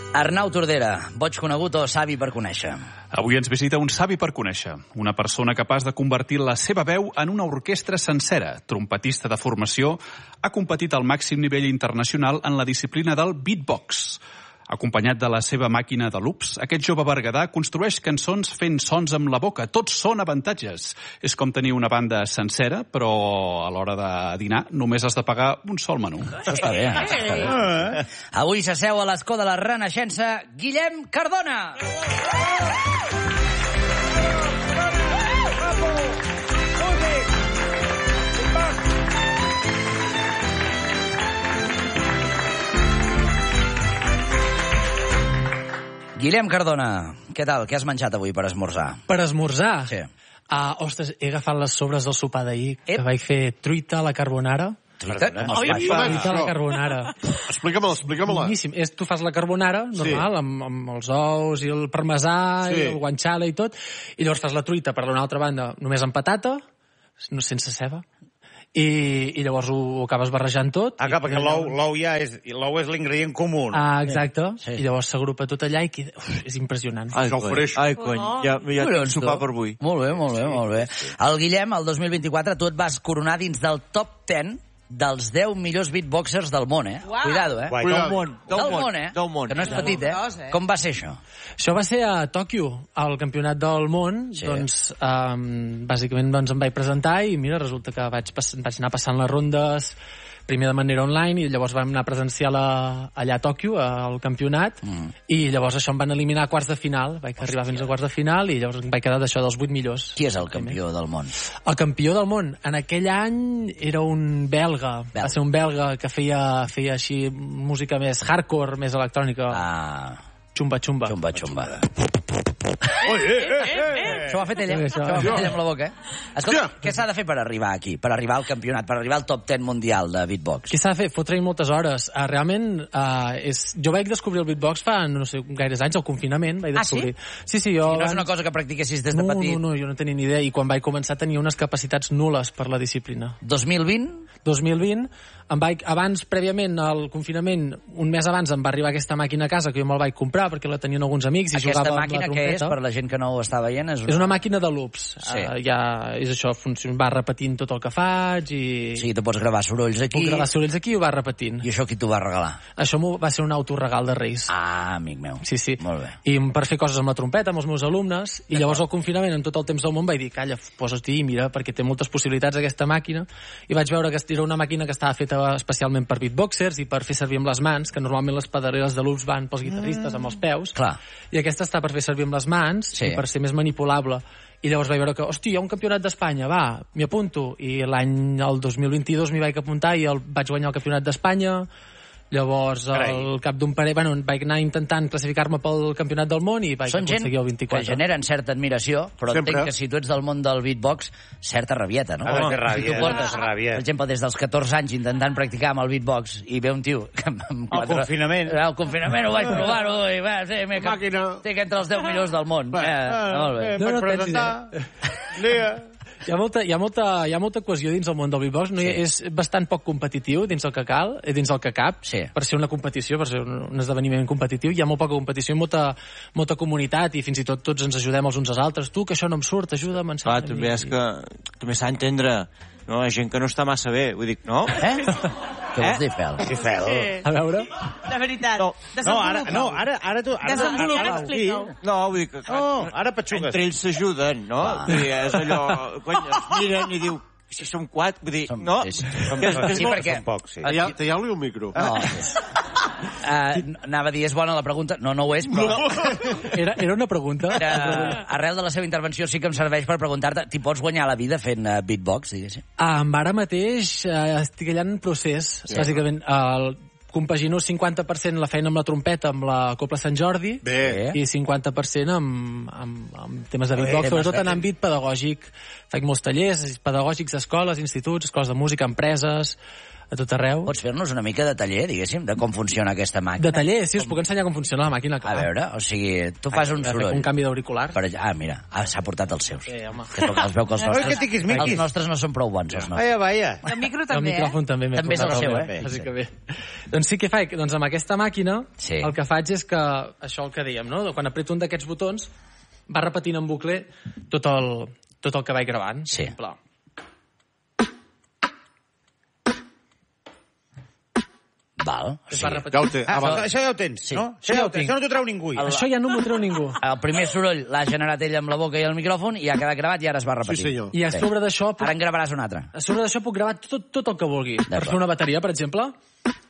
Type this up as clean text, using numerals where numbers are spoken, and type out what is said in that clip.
Arnau Tordera, boig conegut o savi per conèixer? Avui ens visita un savi per conèixer, una persona capaç de convertir la seva veu en una orquestra sencera. Trompetista de formació, ha competit al màxim nivell internacional en la disciplina del beatbox. Acompanyat de la seva màquina de loops, aquest jove berguedà construeix cançons fent sons amb la boca. Tots són avantatges. És com tenir una banda sencera, però a l'hora de dinar només has de pagar un sol menú. Això està bé. Avui s'asseu a l'escó de la Renaixença Guillem Cardona. Guillem Cardona, què tal? Què has menjat avui per esmorzar? Per esmorzar? Sí. Ostres, he agafat les sobres del sopar d'ahir, que vaig fer truita a la carbonara. Truita? Truita a la carbonara. Explica-me-la. Boníssim. Tu fas la carbonara, normal, amb els ous i el parmesà i el guanciale i tot, i llavors fas la truita per l'una altra banda només amb patata, sense ceba, i llavors ho acabes barrejant tot. Perquè l'ou és l'ingredient comú. Exacte. Sí. I llavors s'agrupa tot allà i queda... és impressionant. Ai, cony, ja tinc sopar per avui. Molt bé. El Guillem, el 2024, tu et vas coronar dins del top 10 dels 10 millors beatboxers del món, Wow. Cuidado, Del món, que no és petit, Com va ser això? Això va ser a Tòquio, al campionat del món. Sí. Doncs, bàsicament, em vaig presentar i, mira, resulta que vaig anar passant les rondes primer de manera online i llavors vam anar presencial allà a Tòquio, al campionat, i llavors això em van eliminar a quarts de final. Vaig arribar fins a quarts de final i llavors em vaig quedar d'això dels 8 millors. Qui és el campió del món? El campió del món, en aquell any era un belga. Va ser un belga que feia així música més hardcore, més electrònica. Xumba. Això ho ha fet ella. Això ho ha fet ella amb la boca, Escolta, què s'ha de fer per arribar aquí? Per arribar al campionat, per arribar al top 10 mundial de beatbox? Què s'ha de fer? Fotre-hi moltes hores. Realment, jo vaig descobrir el beatbox fa, no sé, gaires anys, al confinament. Sí? Sí, jo... No és una cosa que practiquessis des de petit? No, jo no tenia ni idea. I quan vaig començar tenia unes capacitats nules per la disciplina. 2020, abans, prèviament al confinament, un mes abans em va arribar aquesta màquina a casa, que jo me'l vaig comprar perquè la tenien alguns amics i jugava amb la trompeta. Aquesta màquina què és, per la gent que no ho està veient? És una màquina de loops. Sí. És això, va repetint tot el que faig i... Sí, tu pots gravar sorolls aquí. Puc gravar sorolls aquí i ho va repetint. I això qui t'ho va regalar? Això va ser un autoregal de Reis. Amic meu. Sí. Molt bé. I per fer coses amb la trompeta, amb els meus alumnes, i llavors al confinament, amb tot el temps del món, vaig dir, calla, posa't-hi i mira, perquè té moltes possibilitats aquesta màquina, i vaig veure que era una màquina que estava feta especialment per beatboxers i per fer servir amb les mans, que normalment les pedaleres de loops van pels guitarristes amb els peus. Clar. I aquesta està per fer servir amb les mans i per ser més manipulable. I llavors vaig veure que, hi ha un campionat d'Espanya, m'hi apunto. I el 2022 m'hi vaig apuntar i vaig guanyar el campionat d'Espanya. Llavors, al cap d'un parell, vaig anar intentant classificar-me pel campionat del món i vaig aconseguir el 24. Són gent que generen certa admiració, però entenc que si tu ets del món del beatbox, certa rabieta, no? Si tu portes, per exemple, des dels 14 anys intentant practicar amb el beatbox i ve un tio... Al confinament. Al confinament ho vaig provar-ho i va, estic entre els 10 millors del món. Molt bé. Vaig presentar... Hi ha molta cohesió dins el món del beatbox. És bastant poc competitiu dins el que cal, dins el que cap, per ser una competició, per ser un esdeveniment competitiu. Hi ha molt poca competició i molta comunitat, i fins i tot tots ens ajudem els uns als altres. Tu, que això no em surt, ajuda'm. Clar, també és que també s'ha d'entendre, no? Gent que no està massa bé, vull dir, no? Què vols dir, Fel? Sí, Fel. A veure... De veritat. Ara tu... Explica-ho. No, vull dir que... Ara petxugues. Entre ells s'ajuden, no? Vull dir, és allò... Quan es miren i diu... Si som 4, vull dir, no? Sí, perquè... Talleu-li un micro. Anava a dir, és bona la pregunta. No ho és, però... Era una pregunta. Arrel de la seva intervenció sí que em serveix per preguntar-te, t'hi pots guanyar la vida fent beatbox, diguéssim? Ara mateix estic allà en procés. Bàsicament, compagino 50% la feina amb la trompeta, amb la Copla Sant Jordi, i 50% amb temes de beatbox, sobretot en àmbit pedagògic. Faig molts tallers pedagògics a escoles, instituts, escoles de música, empreses, a tot arreu. Pots fer-nos una mica de taller, diguéssim, de com funciona aquesta màquina? De taller, sí, us puc ensenyar com funciona la màquina. Clar. A veure, o sigui, tu fas un soroll. Un canvi d'auricular. Mira, s'ha portat els seus. Sí, home. Els veu que els nostres no són prou bons, els nostres. Vaja. El micro també, el micròfon també També és el seu, Així que bé. Doncs sí que faig, doncs amb aquesta màquina el que faig és que, això el que dèiem, no? Quan aprieto un d'aquests botons, va repetint en bucle tot el que vaig gravant. Sí. Val. Això ja ho tens, no? Això no t'ho treu ningú. Això ja no m'ho treu ningú. El primer soroll l'ha generat ell amb la boca i el micròfon i ha quedat gravat i ara es va repetir. Sí, senyor. I a sobre d'això... Ara en gravaràs un altre. A sobre d'això puc gravar tot el que vulgui. Per fer una bateria, per exemple,